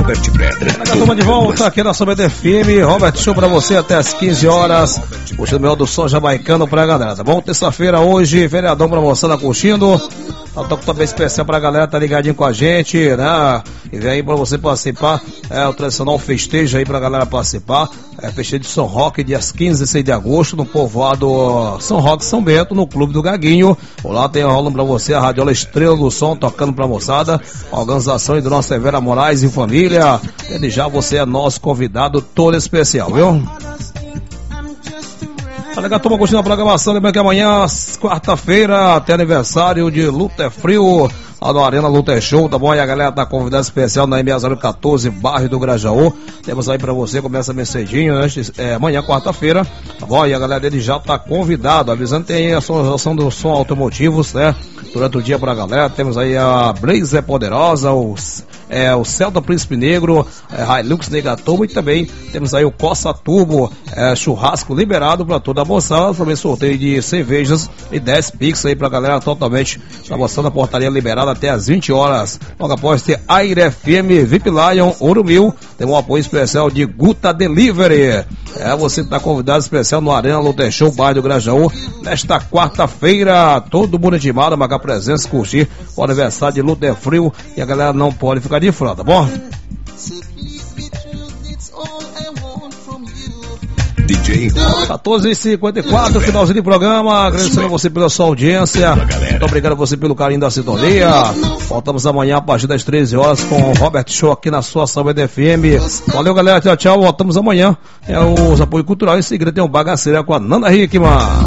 Robert Pedra. Turma de volta aqui na Saúde FM. Robert Show pra você até as 15 horas. Puxando o melhor do som jamaicano pra galera, tá bom? Terça-feira hoje, feriadão pra moçada curtindo. Toque também especial pra galera, tá ligadinho com a gente, né? E vem aí pra você participar. O tradicional festejo aí pra galera participar. Festejo de São Roque, dias 15 e 16 de agosto, no povoado São Roque, São Bento, no Clube do Gaguinho. Lá tem rolando pra você a Radiola Estrela do Som, tocando pra moçada. Organização do nosso Severa Moraes e família. Desde já você é nosso convidado todo especial, viu? Tá legal, turma, curtindo a programação. Lembrando que amanhã, quarta-feira, tem aniversário de Luta Frio, lá no Arena Luta Show, tá bom? E a galera tá convidada especial na M014, bairro do Grajaú. Temos aí pra você, começa bem cedinho, né? Amanhã, quarta-feira, tá bom? E a galera dele já tá convidado, avisando que tem a sonorização do som automotivos, né? Durante o dia pra galera, temos aí a Blazer Poderosa, o Celta Príncipe Negro, Hilux Negatomo, e também temos aí o Costa Turbo, churrasco liberado pra toda a moçada, também sorteio de cervejas e 10 pix aí pra galera totalmente, tá mostrando a portaria liberada até as 20 horas. Logo após ter Aire FM, VIP Lion, Ouro Mil, tem um apoio especial de Guta Delivery. Você que tá convidado especial no Arena Luta Show, bairro do Grajaú, nesta quarta-feira, todo mundo intimado a marcar presença, curtir o aniversário de Luta Frio, e a galera não pode ficar de fora, tá bom? DJ 14h54, finalzinho de programa. Agradecendo a você pela sua audiência. Muito obrigado a você pelo carinho da sintonia. Voltamos amanhã a partir das 13 horas com o Robert Show aqui na sua Saúde FM. Valeu, galera. Tchau, tchau. Voltamos amanhã. Os apoios culturais. Em seguida tem um Bagaceira com a Nanda Hickman.